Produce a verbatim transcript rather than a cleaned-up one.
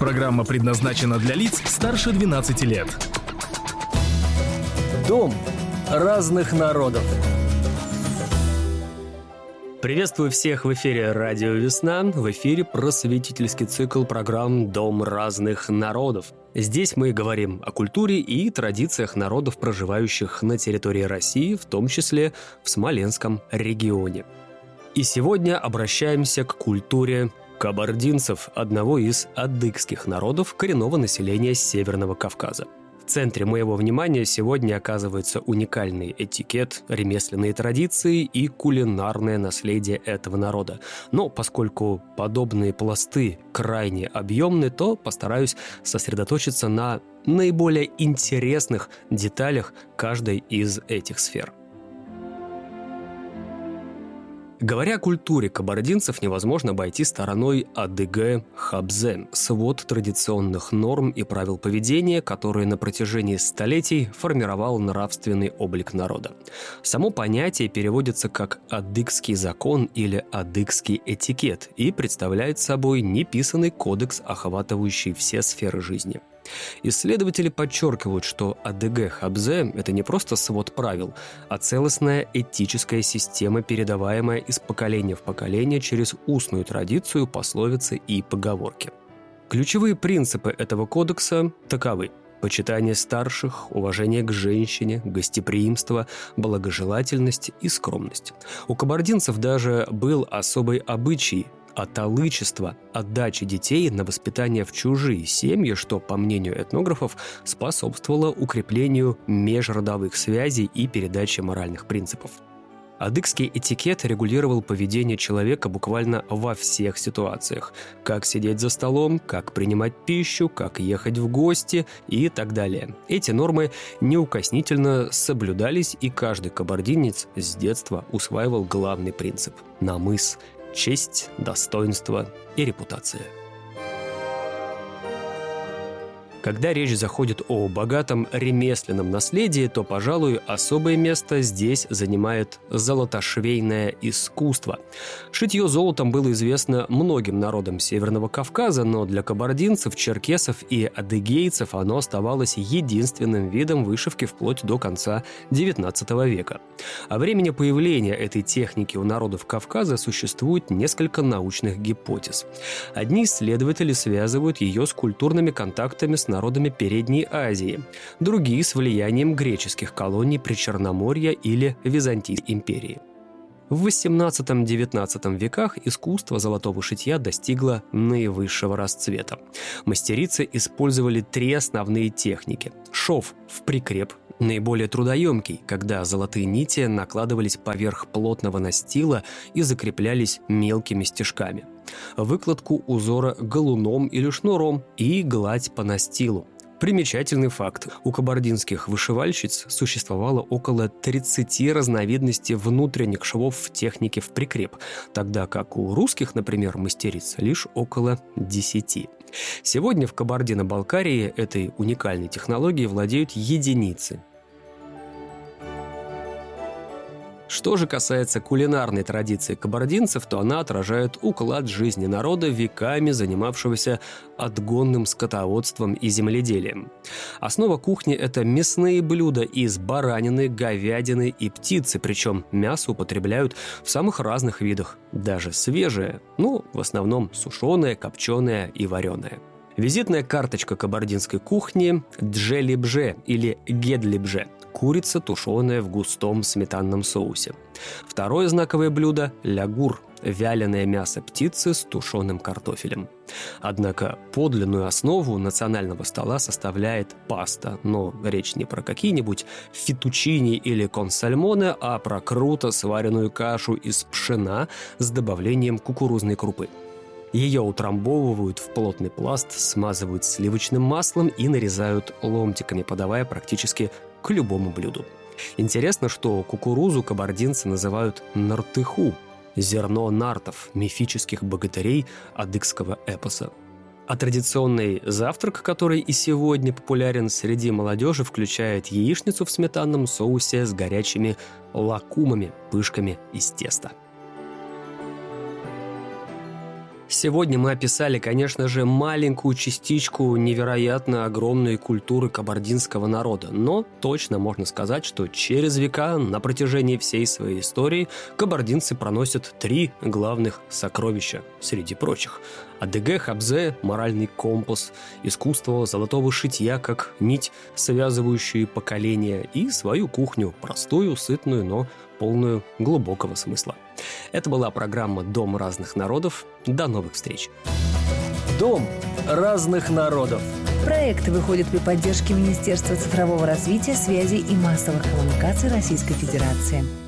Программа предназначена для лиц старше двенадцати лет. Дом разных народов. Приветствую всех в эфире «Радио Весна». В эфире просветительский цикл программ «Дом разных народов». Здесь мы говорим о культуре и традициях народов, проживающих на территории России, в том числе в Смоленском регионе. И сегодня обращаемся к культуре кабардинцев, одного из адыгских народов коренного населения Северного Кавказа. В центре моего внимания сегодня оказывается уникальный этикет, ремесленные традиции и кулинарное наследие этого народа. Но поскольку подобные пласты крайне объемны, то постараюсь сосредоточиться на наиболее интересных деталях каждой из этих сфер. Говоря о культуре кабардинцев, невозможно обойти стороной адыгэ-хабзэ – свод традиционных норм и правил поведения, которые на протяжении столетий формировал нравственный облик народа. Само понятие переводится как «адыгский закон» или «адыгский этикет» и представляет собой неписанный кодекс, охватывающий все сферы жизни. Исследователи подчеркивают, что адыгэ-хабзэ – это не просто свод правил, а целостная этическая система, передаваемая из поколения в поколение через устную традицию, пословицы и поговорки. Ключевые принципы этого кодекса таковы: почитание старших, уважение к женщине, гостеприимство, благожелательность и скромность. У кабардинцев даже был особый обычай – аталычество, отдачи детей на воспитание в чужие семьи, что, по мнению этнографов, способствовало укреплению межродовых связей и передаче моральных принципов. Адыгский этикет регулировал поведение человека буквально во всех ситуациях: как сидеть за столом, как принимать пищу, как ехать в гости и так далее. Эти нормы неукоснительно соблюдались, и каждый кабардинец с детства усваивал главный принцип – намыс – честь, достоинство и репутация. Когда речь заходит о богатом ремесленном наследии, то, пожалуй, особое место здесь занимает золотошвейное искусство. Шитье золотом было известно многим народам Северного Кавказа, но для кабардинцев, черкесов и адыгейцев оно оставалось единственным видом вышивки вплоть до конца девятнадцатого века. О времени появления этой техники у народов Кавказа существует несколько научных гипотез. Одни исследователи связывают ее с культурными контактами с народами Передней Азии, другие с влиянием греческих колоний Причерноморья или Византийской империи. В восемнадцатом-девятнадцатом веках искусство золотого шитья достигло наивысшего расцвета. Мастерицы использовали три основные техники. Шов в прикреп, наиболее трудоемкий, когда золотые нити накладывались поверх плотного настила и закреплялись мелкими стежками. Выкладку узора галуном или шнуром и гладь по настилу. Примечательный факт: у кабардинских вышивальщиц существовало около тридцати разновидностей внутренних швов в технике в прикреп, тогда как у русских, например, мастериц лишь около десяти. Сегодня в Кабардино-Балкарии этой уникальной технологией владеют единицы. Что же касается кулинарной традиции кабардинцев, то она отражает уклад жизни народа, веками занимавшегося отгонным скотоводством и земледелием. Основа кухни – это мясные блюда из баранины, говядины и птицы, причем мясо употребляют в самых разных видах, даже свежее, ну, в основном сушеное, копченое и вареное. Визитная карточка кабардинской кухни – джелибже или гедлибже – курица, тушеная в густом сметанном соусе. Второе знаковое блюдо – лягур – вяленое мясо птицы с тушеным картофелем. Однако подлинную основу национального стола составляет паста, но речь не про какие-нибудь фетучини или консальмоне, а про круто сваренную кашу из пшена с добавлением кукурузной крупы. Ее утрамбовывают в плотный пласт, смазывают сливочным маслом и нарезают ломтиками, подавая практически к любому блюду. Интересно, что кукурузу кабардинцы называют нартыху – зерно нартов, мифических богатырей адыгского эпоса. А традиционный завтрак, который и сегодня популярен среди молодежи, включает яичницу в сметанном соусе с горячими лакумами, пышками из теста. Сегодня мы описали, конечно же, маленькую частичку невероятно огромной культуры кабардинского народа, но точно можно сказать, что через века на протяжении всей своей истории кабардинцы проносят три главных сокровища среди прочих. Адыгэ Хабзэ – моральный компас, искусство золотого шитья как нить, связывающую поколения, и свою кухню, простую, сытную, но полную глубокого смысла. Это была программа «Дом разных народов». До новых встреч! Дом разных народов. Проект выходит при поддержке Министерства цифрового развития, связи и массовых коммуникаций Российской Федерации.